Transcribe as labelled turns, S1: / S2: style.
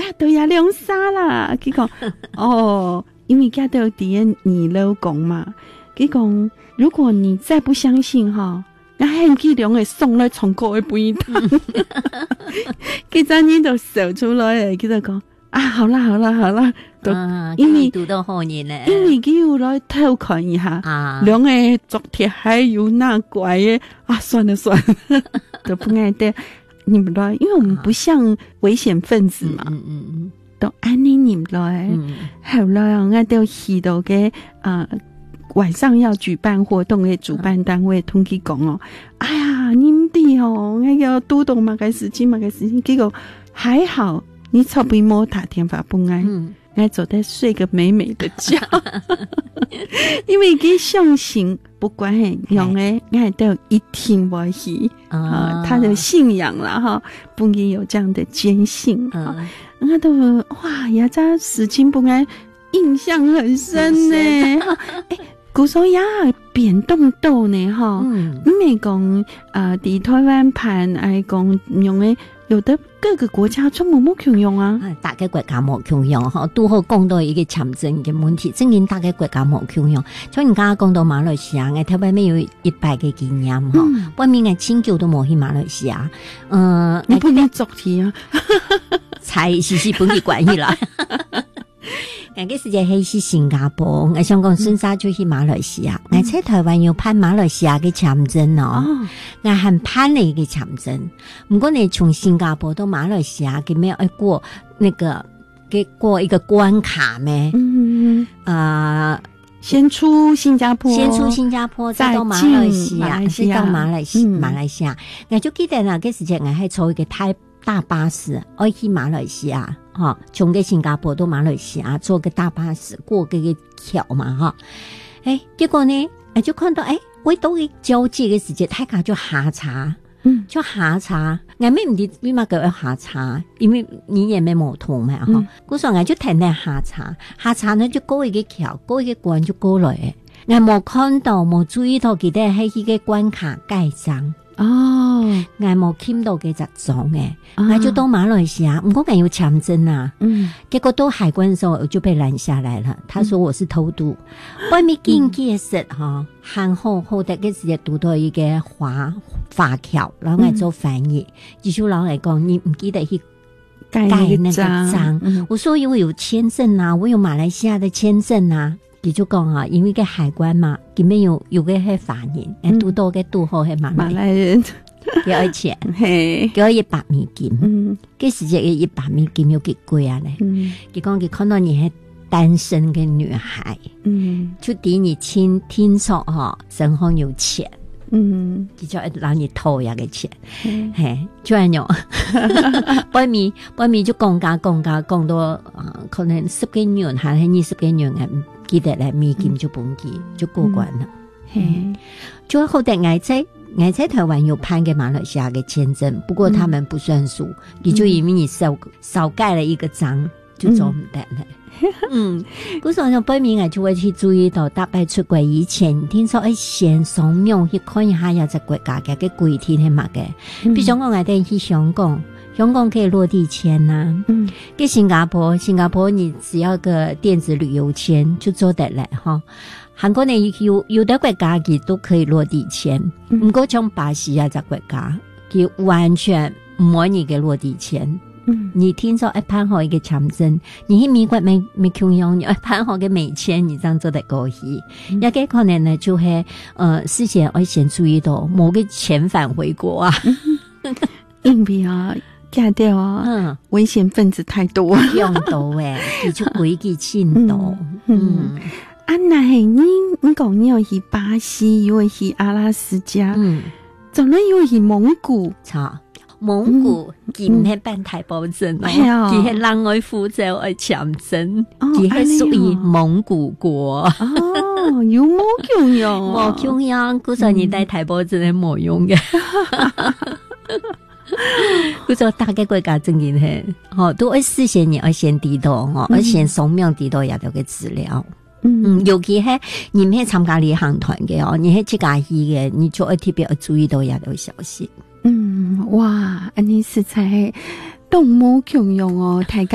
S1: 都要两杀啦。佢講哦，因為佢都啲你老公嘛，佢講如果你再不相信哈，我很佢兩個送來重過嘅杯湯。佢陣呢就笑出來，佢就講啊，好啦好啦好啦，都因為
S2: 讀到後年咧，
S1: 因為佢要來偷看一下啊，兩個昨天還有那怪嘅啊，算了算了，都不愛的。你們來，因為我們不像危險分子嘛，都安妮你們來，後來我都去到嘅晚上要舉辦活動嘅主辦單位同佢講哦，哎呀，你們啲哦，我要督導嘛個事情，結果還好，你臭鼻毛打電話不愛，我走得睡個美美的覺，因為佢相信不管係用嘅，我都一定會去啊，他的信仰啦哈，不也有這樣的堅信啊，我都哇呀，這事情不愛印象很深呢，誒。古時候也變動到呢，哈，唔係講喺台灣盤，係講用嘅，有的各個國家都冇共用啊。
S2: 大家國家冇共用，哈，都好講到一個簽證嘅問題，證明大家國家冇共用。所以而家講到馬來西亞，我台灣沒有100個經驗，哈，外面嘅親眷都冇去馬來西亞，
S1: 你不能做題啊，
S2: 才是本地關係啦。我嘅時間係去新加坡，我想講順沙就去馬來西亞。我喺台灣要辦馬來西亞嘅簽證哦，我係辦了一個簽證。唔過你從新加坡到馬來西亞，佢咩要過那個過一個關卡咩？
S1: 先出新加坡，
S2: 再到馬來西亞，再到馬來西亞。我就記得那個時間我係坐一個大巴士，我去馬來西亞。哈，從個新加坡到馬來西亞坐個大巴士過個橋嘛，哈，結果呢，就看到我到個交接嘅時節，大家就下茶，就下茶，我咩唔知為乜叫下茶，因為你也沒冇通嘛，哈，嗰時候我就停喺下茶呢就過一個橋，過一個關就過來，我冇看到冇注意到佢哋喺呢個關卡蓋章。哦，我冇見到嘅雜種嘅，我就到馬來西亞，唔過我有簽證啊，結果到海關嘅時候我就被攔下來了，他說我是偷渡，外面見嘅時哈，行後的嘅時讀到一個華僑，然後我做翻譯，繼續老嚟講，你唔記得去蓋那個章，我說我有簽證啊，我有馬來西亞的簽證啊。佢就講啊，因為個海關嘛，佢沒有個係華人，拄到嘅拄好係馬來人，幾錢？幾100美金，嗰時隻嘅100美金有幾貴啊咧？佢講佢看到你係單身嘅女孩，就抵你聽說哈，身上有錢，佢就讓你偷呀個錢，就係樣，外面就講到可能10幾年，還係20幾年嘅。記得咧，美金就本機就過關了。就後來我在台灣有辦嘅馬來西亞嘅簽證，不過他們不算數，你就因為你少蓋了一個章，就做唔得了。嗰時候背面我就會去注意到，大概出國以前，聽說先掃描去看一下有隻國家嘅規定係乜嘅，比如講我哋去香港可以落地簽呐，跟新加坡你只要個電子旅遊簽就做得嚟哈。韓國呢有的國家佢都可以落地簽，唔過像巴西啊隻國家，佢完全唔可以嘅落地簽。你聽說辦好一個簽證，你喺美國沒共用，你辦好個美簽，你這樣做得過去。有個可能呢就係事先我先注意到某個遣返回國啊，
S1: 硬幣啊。假掉啊！危險分子太多，
S2: 用到誒，佢就詭計千多。
S1: 那係你講你要去巴西，又去阿拉斯加，仲能又去蒙古，
S2: 蒙古佢唔係辦台胞證，佢係讓我負責我簽證，佢係屬於蒙古國。
S1: 哦，有冇共用？
S2: 冇共用，嗰時候你帶台胞證係冇用嘅。嗰種大嘅國家證件係，都會事先你要先知道，要先掃描知道入到嘅資料。尤其係你唔係參加旅行團嘅，你係自家去嘅，你就要特別要注意到入到消息。
S1: 哇，安尼實在都冇共用哦，大家。